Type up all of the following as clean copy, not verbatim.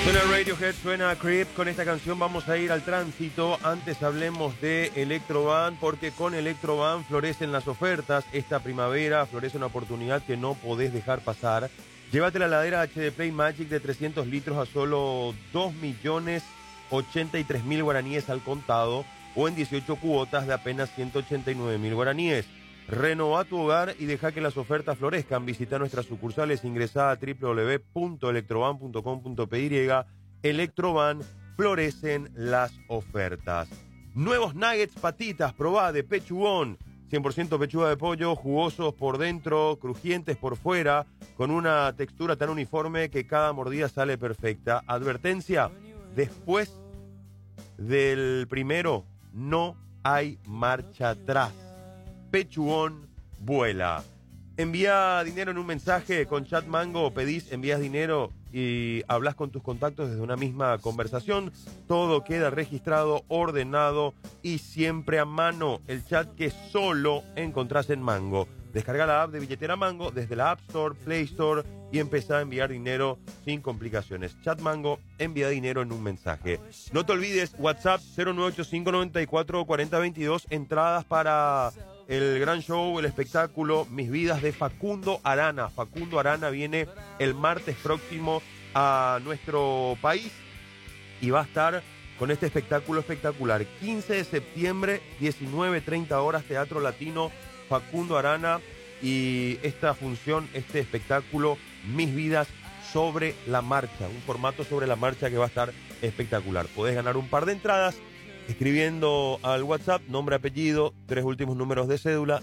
Suena Radiohead, suena Creep. Con esta canción vamos a ir al tránsito. Antes hablemos de Electroban, porque con Electroban florecen las ofertas. Esta primavera florece una oportunidad que no podés dejar pasar. Llévate la heladera HD Play Magic de 300 litros a solo 2.083.000 guaraníes al contado, o en 18 cuotas de apenas 189.000 guaraníes. Renová tu hogar y deja que las ofertas florezcan. Visita nuestras sucursales, ingresá a www.electroban.com.py. Electroban, florecen las ofertas. Nuevos nuggets patitas, probá de pechugón. 100% pechuga de pollo, jugosos por dentro, crujientes por fuera, con una textura tan uniforme que cada mordida sale perfecta. Advertencia, después del primero no hay marcha atrás. Pechugón vuela. Envía dinero en un mensaje con Chat Mango, pedís, envías dinero y hablas con tus contactos desde una misma conversación. Todo queda registrado, ordenado y siempre a mano. El chat que solo encontrás en Mango. Descarga la app de billetera Mango desde la App Store, Play Store y empezá a enviar dinero sin complicaciones. Chat Mango, envía dinero en un mensaje. No te olvides, WhatsApp 0985-94-4022, entradas para el gran show, el espectáculo Mis Vidas de Facundo Arana. Facundo Arana viene el martes próximo a nuestro país y va a estar con este espectáculo espectacular. 15 de septiembre, 19:30 horas, Teatro Latino, Facundo Arana, y esta función, este espectáculo, Mis Vidas sobre la marcha, un formato sobre la marcha que va a estar espectacular. Podés ganar un par de entradas escribiendo al WhatsApp, nombre, apellido, 3 últimos números de cédula,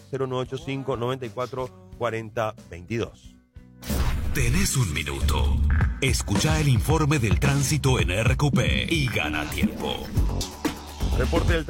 0985-94-40-22. Tenés un minuto. Escucha el informe del tránsito en RQP y gana tiempo. Reporte del